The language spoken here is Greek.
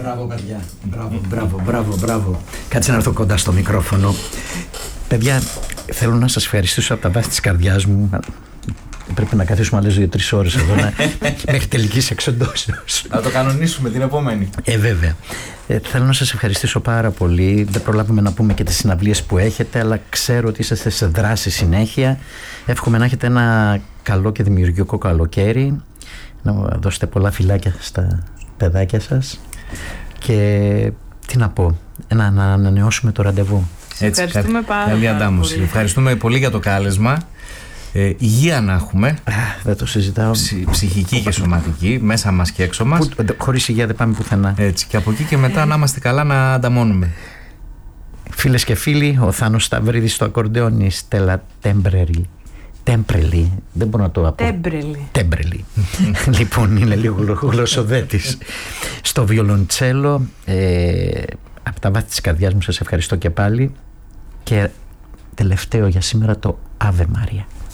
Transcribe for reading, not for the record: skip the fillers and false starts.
Μπράβο, παιδιά. Μπράβο. Κάτσε να έρθω κοντά στο μικρόφωνο. Παιδιά, θέλω να σας ευχαριστήσω από τα βάθη της καρδιάς μου. Πρέπει να καθίσουμε άλλες 2-3 ώρες εδώ μέχρι τελικής εξοντώσεως. Να το κανονίσουμε την επόμενη. Βέβαια. Θέλω να σας ευχαριστήσω πάρα πολύ. Δεν προλάβουμε να πούμε και τις συναυλίες που έχετε, αλλά ξέρω ότι είσαστε σε δράση συνέχεια. Εύχομαι να έχετε ένα καλό και δημιουργικό καλοκαίρι. Να δώσετε πολλά φιλάκια στα παιδάκια σας. Και τι να πω, να ανανεώσουμε το ραντεβού. Έτσι, ευχαριστούμε καλή αντάμωση. πολύ. Ευχαριστούμε πολύ για το κάλεσμα. Υγεία να έχουμε. Δεν το συζητάω. Ψυχική και σωματική, μέσα μας και έξω μας. Χωρίς υγεία δεν πάμε πουθενά. Έτσι, και από εκεί και μετά να είμαστε καλά, να ανταμώνουμε. Φίλες και φίλοι, ο Θάνος Σταυρίδης στο ακορντεόν, η Στέλλα Τέμπρελη. Δεν μπορώ να το πω. Τέμπρελη. Λοιπόν, είναι λίγο γλωσσοδέτης. Στο βιολοντσέλο, από τα βάθη της καρδιάς μου σας ευχαριστώ και πάλι. Και τελευταίο για σήμερα το Ave Maria.